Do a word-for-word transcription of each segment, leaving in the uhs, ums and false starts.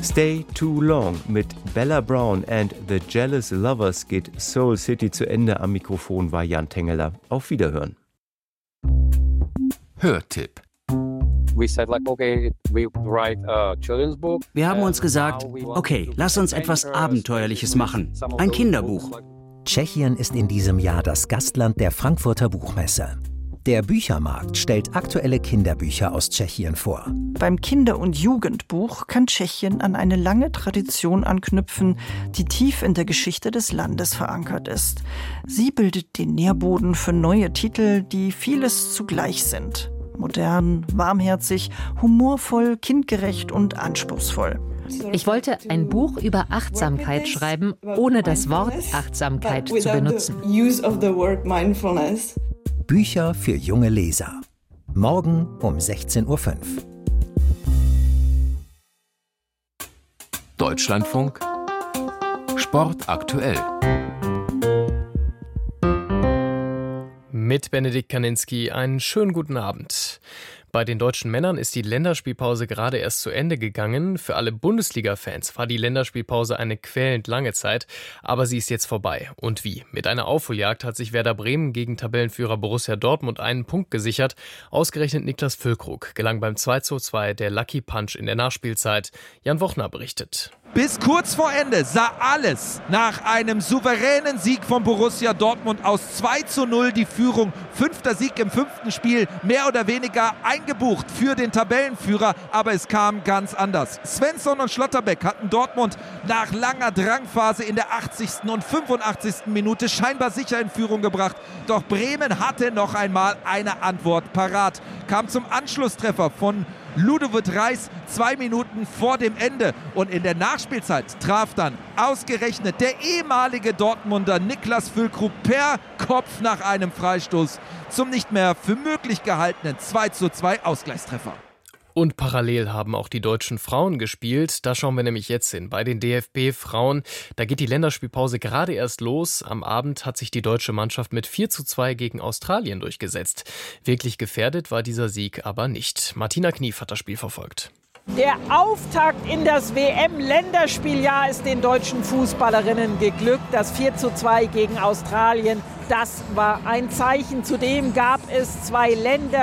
Stay Too Long mit Bella Brown and the Jealous Lovers geht Soul City zu Ende. Am Mikrofon war Jan Tengeler. Auf Wiederhören. Hörtipp. Wir haben uns gesagt, okay, lass uns etwas Abenteuerliches machen. Ein Kinderbuch. Tschechien ist in diesem Jahr das Gastland der Frankfurter Buchmesse. Der Büchermarkt stellt aktuelle Kinderbücher aus Tschechien vor. Beim Kinder- und Jugendbuch kann Tschechien an eine lange Tradition anknüpfen, die tief in der Geschichte des Landes verankert ist. Sie bildet den Nährboden für neue Titel, die vieles zugleich sind. Modern, warmherzig, humorvoll, kindgerecht und anspruchsvoll. Ich wollte ein Buch über Achtsamkeit schreiben, ohne das Wort Achtsamkeit zu benutzen. Bücher für junge Leser. Morgen um sechzehn Uhr fünf. Deutschlandfunk Sport aktuell. Mit Benedikt Kaninski einen schönen guten Abend. Bei den deutschen Männern ist die Länderspielpause gerade erst zu Ende gegangen. Für alle Bundesliga-Fans war die Länderspielpause eine quälend lange Zeit, aber sie ist jetzt vorbei. Und wie? Mit einer Aufholjagd hat sich Werder Bremen gegen Tabellenführer Borussia Dortmund einen Punkt gesichert. Ausgerechnet Niklas Füllkrug gelang beim zwei zu zwei der Lucky Punch in der Nachspielzeit. Jan Wochner berichtet. Bis kurz vor Ende sah alles nach einem souveränen Sieg von Borussia Dortmund aus. zwei zu null die Führung. Fünfter Sieg im fünften Spiel, mehr oder weniger eingebucht für den Tabellenführer. Aber es kam ganz anders. Svensson und Schlotterbeck hatten Dortmund nach langer Drangphase in der achtzigsten und fünfundachtzigsten Minute scheinbar sicher in Führung gebracht. Doch Bremen hatte noch einmal eine Antwort parat. Kam zum Anschlusstreffer von Ludovic Reis zwei Minuten vor dem Ende. Und in der Nachspielzeit traf dann ausgerechnet der ehemalige Dortmunder Niklas Füllkrug per Kopf nach einem Freistoß zum nicht mehr für möglich gehaltenen zwei zu zwei Ausgleichstreffer. Und parallel haben auch die deutschen Frauen gespielt. Da schauen wir nämlich jetzt hin. Bei den D F B-Frauen, da geht die Länderspielpause gerade erst los. Am Abend hat sich die deutsche Mannschaft mit vier zu zwei gegen Australien durchgesetzt. Wirklich gefährdet war dieser Sieg aber nicht. Martina Knief hat das Spiel verfolgt. Der Auftakt in das W M-Länderspieljahr ist den deutschen Fußballerinnen geglückt. Das vier zu zwei gegen Australien, das war ein Zeichen. Zudem gab es zwei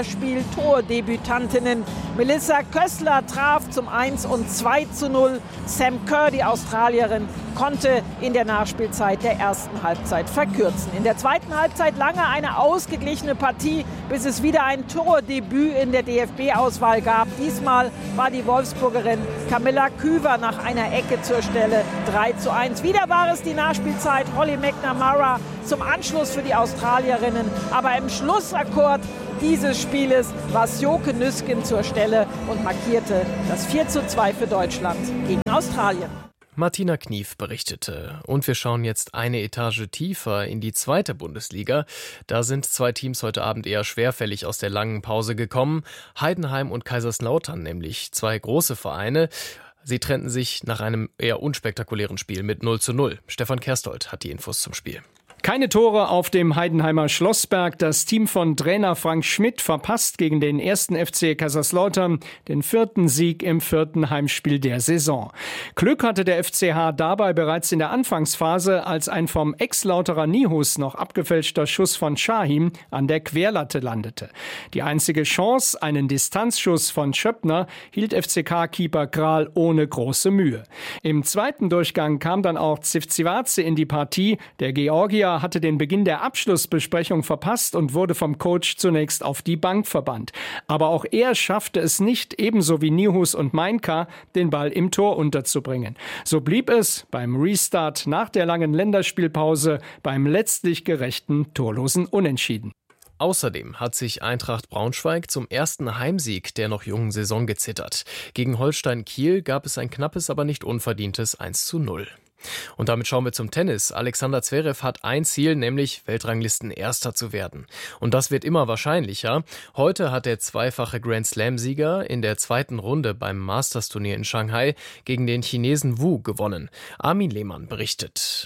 Länderspiel-Tordebütantinnen. Melissa Kössler traf zum eins und zwei zu null. Sam Kerr, die Australierin, konnte in der Nachspielzeit der ersten Halbzeit verkürzen. In der zweiten Halbzeit lange eine ausgeglichene Partie, bis es wieder ein Tordebüt in der D F B-Auswahl gab. Diesmal war die Wolfsburgerin Camilla Küver nach einer Ecke zur Stelle. drei zu eins. Wieder war es die Nachspielzeit. Holly McNamara zum Anschluss für die Australierinnen. Aber im Schlussakkord dieses Spieles war Sjoke Nüsken zur Stelle und markierte das vier zu zwei für Deutschland gegen Australien. Martina Knief berichtete. Und wir schauen jetzt eine Etage tiefer in die zweite Bundesliga. Da sind zwei Teams heute Abend eher schwerfällig aus der langen Pause gekommen. Heidenheim und Kaiserslautern, nämlich zwei große Vereine. Sie trennten sich nach einem eher unspektakulären Spiel mit null zu null. Stefan Kerstold hat die Infos zum Spiel. Keine Tore auf dem Heidenheimer Schlossberg. Das Team von Trainer Frank Schmidt verpasst gegen den ersten F C Kaiserslautern den vierten Sieg im vierten Heimspiel der Saison. Glück hatte der F C H dabei bereits in der Anfangsphase, als ein vom Ex-Lauterer Nihus noch abgefälschter Schuss von Şahin an der Querlatte landete. Die einzige Chance, einen Distanzschuss von Schöppner, hielt F C K-Keeper Kral ohne große Mühe. Im zweiten Durchgang kam dann auch Tsivtsivatse in die Partie. Der Georgier hatte den Beginn der Abschlussbesprechung verpasst und wurde vom Coach zunächst auf die Bank verbannt. Aber auch er schaffte es nicht, ebenso wie Nihus und Mainka, den Ball im Tor unterzubringen. So blieb es beim Restart nach der langen Länderspielpause beim letztlich gerechten torlosen Unentschieden. Außerdem hat sich Eintracht Braunschweig zum ersten Heimsieg der noch jungen Saison gezittert. Gegen Holstein Kiel gab es ein knappes, aber nicht unverdientes eins zu null. Und damit schauen wir zum Tennis. Alexander Zverev hat ein Ziel, nämlich Weltranglisten-Erster zu werden. Und das wird immer wahrscheinlicher. Heute hat der zweifache Grand-Slam-Sieger in der zweiten Runde beim Masters-Turnier in Shanghai gegen den Chinesen Wu gewonnen. Armin Lehmann berichtet.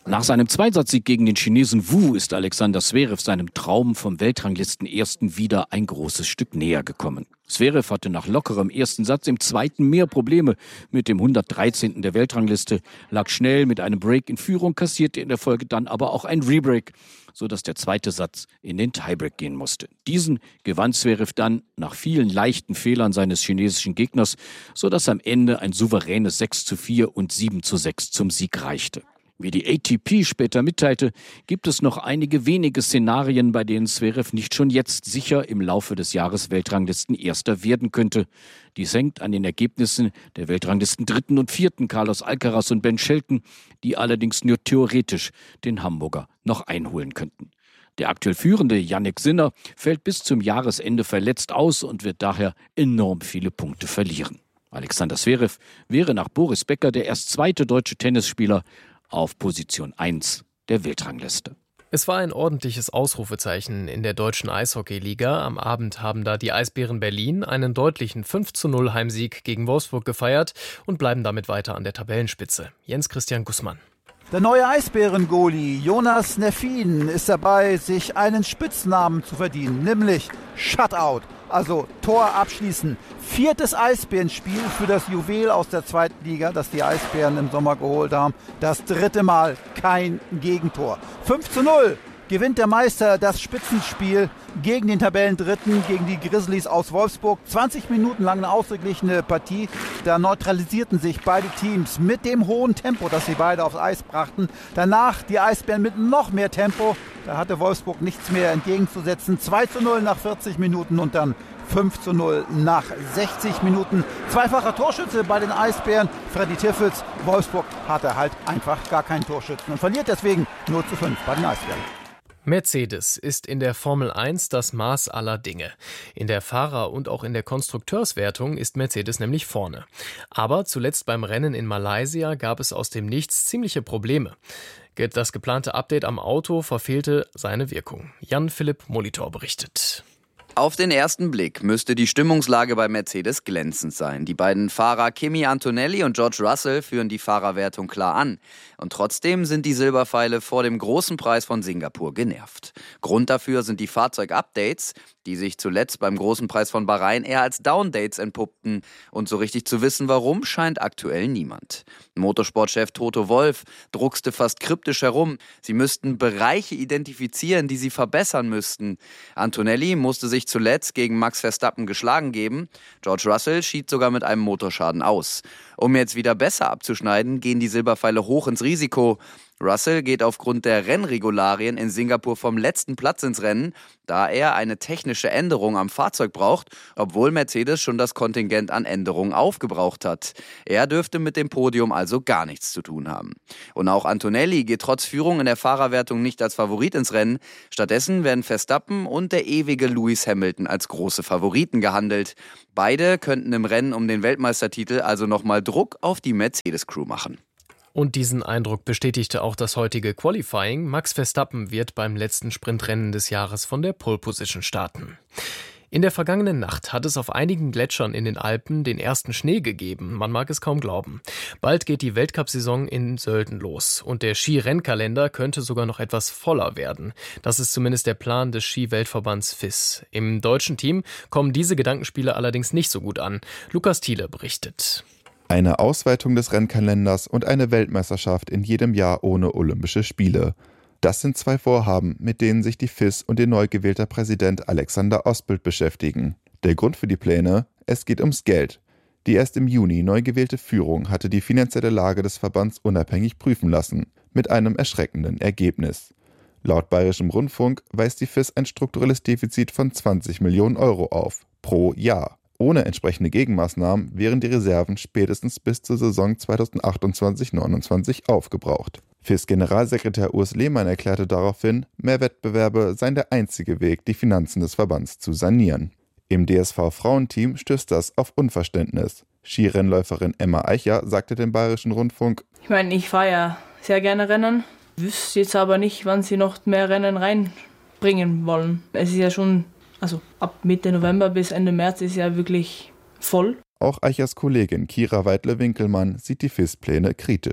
Nach seinem Zweisatzsieg gegen den Chinesen Wu ist Alexander Zverev seinem Traum vom Weltranglistenersten wieder ein großes Stück näher gekommen. Zverev hatte nach lockerem ersten Satz im zweiten mehr Probleme mit dem hundertdreizehnten der Weltrangliste, lag schnell mit einem Break in Führung, kassierte in der Folge dann aber auch ein Rebreak, sodass der zweite Satz in den Tiebreak gehen musste. Diesen gewann Zverev dann nach vielen leichten Fehlern seines chinesischen Gegners, sodass am Ende ein souveränes sechs zu vier und sieben zu sechs zum Sieg reichte. Wie die A T P später mitteilte, gibt es noch einige wenige Szenarien, bei denen Zverev nicht schon jetzt sicher im Laufe des Jahres Weltranglistenerster werden könnte. Dies hängt an den Ergebnissen der Weltranglisten Dritten und Vierten Carlos Alcaraz und Ben Shelton, die allerdings nur theoretisch den Hamburger noch einholen könnten. Der aktuell führende Jannik Sinner fällt bis zum Jahresende verletzt aus und wird daher enorm viele Punkte verlieren. Alexander Zverev wäre nach Boris Becker der erst zweite deutsche Tennisspieler auf Position eins der Weltrangliste. Es war ein ordentliches Ausrufezeichen in der deutschen Eishockeyliga. Am Abend haben da die Eisbären Berlin einen deutlichen fünf zu null Heimsieg gegen Wolfsburg gefeiert und bleiben damit weiter an der Tabellenspitze. Jens Christian Gussmann. Der neue Eisbären-Goalie Jonas Neffin ist dabei, sich einen Spitznamen zu verdienen, nämlich Shutout, also Tor abschließen. Viertes Eisbärenspiel für das Juwel aus der zweiten Liga, das die Eisbären im Sommer geholt haben. Das dritte Mal kein Gegentor. fünf zu null gewinnt der Meister das Spitzenspiel gegen den Tabellendritten, gegen die Grizzlies aus Wolfsburg. zwanzig Minuten lang eine ausgeglichene Partie. Da neutralisierten sich beide Teams mit dem hohen Tempo, das sie beide aufs Eis brachten. Danach die Eisbären mit noch mehr Tempo. Da hatte Wolfsburg nichts mehr entgegenzusetzen. zwei zu null nach vierzig Minuten und dann fünf zu null nach sechzig Minuten. Zweifacher Torschütze bei den Eisbären, Freddy Tiffels. Wolfsburg hatte halt einfach gar keinen Torschützen und verliert deswegen null zu fünf bei den Eisbären. Mercedes ist in der Formel eins das Maß aller Dinge. In der Fahrer- und auch in der Konstrukteurswertung ist Mercedes nämlich vorne. Aber zuletzt beim Rennen in Malaysia gab es aus dem Nichts ziemliche Probleme. Das geplante Update am Auto verfehlte seine Wirkung. Jan-Philipp Molitor berichtet. Auf den ersten Blick müsste die Stimmungslage bei Mercedes glänzend sein. Die beiden Fahrer Kimi Antonelli und George Russell führen die Fahrerwertung klar an. Und trotzdem sind die Silberpfeile vor dem großen Preis von Singapur genervt. Grund dafür sind die Fahrzeugupdates, die sich zuletzt beim großen Preis von Bahrain eher als Downdates entpuppten. Und so richtig zu wissen, warum, scheint aktuell niemand. Motorsportchef Toto Wolff druckste fast kryptisch herum. Sie müssten Bereiche identifizieren, die sie verbessern müssten. Antonelli musste sich zuletzt gegen Max Verstappen geschlagen geben. George Russell schied sogar mit einem Motorschaden aus. Um jetzt wieder besser abzuschneiden, gehen die Silberpfeile hoch ins Risiko. Russell geht aufgrund der Rennregularien in Singapur vom letzten Platz ins Rennen, da er eine technische Änderung am Fahrzeug braucht, obwohl Mercedes schon das Kontingent an Änderungen aufgebraucht hat. Er dürfte mit dem Podium also gar nichts zu tun haben. Und auch Antonelli geht trotz Führung in der Fahrerwertung nicht als Favorit ins Rennen. Stattdessen werden Verstappen und der ewige Lewis Hamilton als große Favoriten gehandelt. Beide könnten im Rennen um den Weltmeistertitel also nochmal Druck auf die Mercedes-Crew machen. Und diesen Eindruck bestätigte auch das heutige Qualifying. Max Verstappen wird beim letzten Sprintrennen des Jahres von der Pole Position starten. In der vergangenen Nacht hat es auf einigen Gletschern in den Alpen den ersten Schnee gegeben. Man mag es kaum glauben. Bald geht die Weltcup-Saison in Sölden los. Und der Skirennkalender könnte sogar noch etwas voller werden. Das ist zumindest der Plan des Ski-Weltverbands F I S. Im deutschen Team kommen diese Gedankenspiele allerdings nicht so gut an. Lukas Thiele berichtet. Eine Ausweitung des Rennkalenders und eine Weltmeisterschaft in jedem Jahr ohne Olympische Spiele. Das sind zwei Vorhaben, mit denen sich die F I S und ihr neu gewählter Präsident Alexander Ostbild beschäftigen. Der Grund für die Pläne? Es geht ums Geld. Die erst im Juni neu gewählte Führung hatte die finanzielle Lage des Verbands unabhängig prüfen lassen, mit einem erschreckenden Ergebnis. Laut Bayerischem Rundfunk weist die F I S ein strukturelles Defizit von zwanzig Millionen Euro auf, pro Jahr. Ohne entsprechende Gegenmaßnahmen wären die Reserven spätestens bis zur Saison zweitausendachtundzwanzig neunundzwanzig aufgebraucht. F I S-Generalsekretär Urs Lehmann erklärte daraufhin, mehr Wettbewerbe seien der einzige Weg, die Finanzen des Verbands zu sanieren. Im D S V-Frauenteam stößt das auf Unverständnis. Skirennläuferin Emma Eicher sagte dem Bayerischen Rundfunk: Ich meine, ich fahre ja sehr gerne Rennen, wüsste jetzt aber nicht, wann sie noch mehr Rennen reinbringen wollen. Es ist ja schon... Also ab Mitte November bis Ende März ist ja wirklich voll. Auch Eichers Kollegin Kira Weidle-Winkelmann sieht die F I S-Pläne kritisch.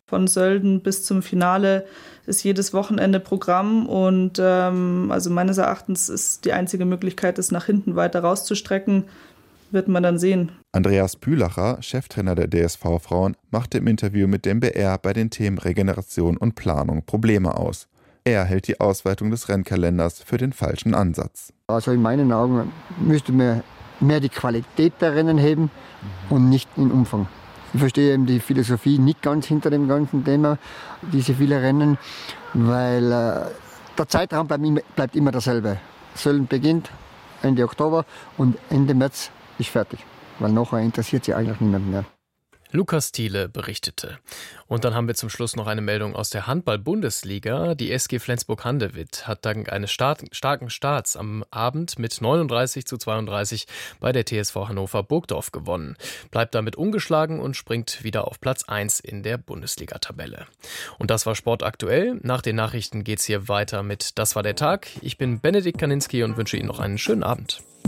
Von Sölden bis zum Finale ist jedes Wochenende Programm und ähm, also meines Erachtens ist die einzige Möglichkeit, es nach hinten weiter rauszustrecken, wird man dann sehen. Andreas Pülacher, Cheftrainer der D S V-Frauen, machte im Interview mit dem B R bei den Themen Regeneration und Planung Probleme aus. Er hält die Ausweitung des Rennkalenders für den falschen Ansatz. Also in meinen Augen müsste man mehr die Qualität der Rennen heben und nicht den Umfang. Ich verstehe eben die Philosophie nicht ganz hinter dem ganzen Thema, diese vielen Rennen, weil äh, der Zeitraum bleibt, bleibt immer derselbe. Sölden beginnt Ende Oktober und Ende März ist fertig, weil nachher interessiert sich eigentlich niemand mehr. Lukas Thiele berichtete. Und dann haben wir zum Schluss noch eine Meldung aus der Handball-Bundesliga. Die S G Flensburg-Handewitt hat dank eines Start- starken Starts am Abend mit neununddreißig zu zweiunddreißig bei der T S V Hannover Burgdorf gewonnen. Bleibt damit ungeschlagen und springt wieder auf Platz eins in der Bundesliga-Tabelle. Und das war Sport aktuell. Nach den Nachrichten geht's hier weiter mit Das war der Tag. Ich bin Benedikt Kaninski und wünsche Ihnen noch einen schönen Abend.